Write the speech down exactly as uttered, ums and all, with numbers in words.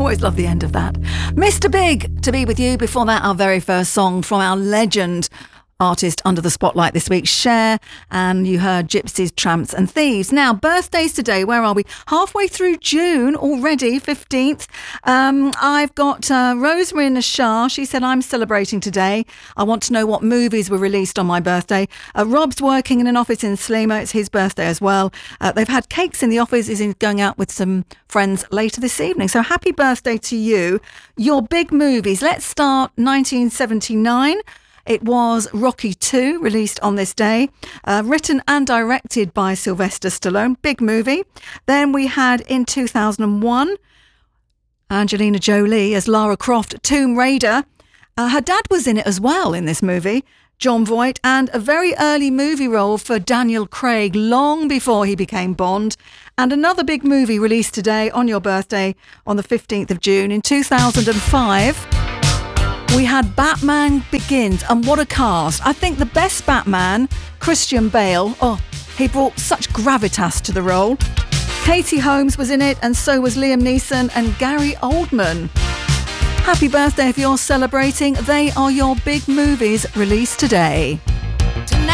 Always love the end of that. Mister Big, To Be With You. Before that, our very first song from our legend artist under the spotlight this week, Cher, and you heard Gypsies, Tramps and Thieves. Now, birthdays today, where are we? Halfway through June already, fifteenth. Um, I've got uh, Rosemary Nashar. She said, I'm celebrating today. I want to know what movies were released on my birthday. Uh, Rob's working in an office in Sligo. It's his birthday as well. Uh, they've had cakes in the office. He's going out with some friends later this evening. So happy birthday to you. Your big movies. Let's start nineteen seventy-nine. It was Rocky two, released on this day, uh, written and directed by Sylvester Stallone. Big movie. Then we had, in two thousand one, Angelina Jolie as Lara Croft, Tomb Raider. Uh, her dad was in it as well in this movie, John Voight, and a very early movie role for Daniel Craig, long before he became Bond. And another big movie released today on your birthday on the fifteenth of June in two thousand five. We had Batman Begins, and what a cast. I think the best Batman, Christian Bale, oh, he brought such gravitas to the role. Katie Holmes was in it, and so was Liam Neeson and Gary Oldman. Happy birthday if you're celebrating. They are your big movies released today.